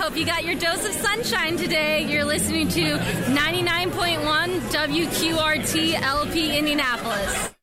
hope you got your dose of sunshine today. You're listening to 99.1 WQRT LP Indianapolis.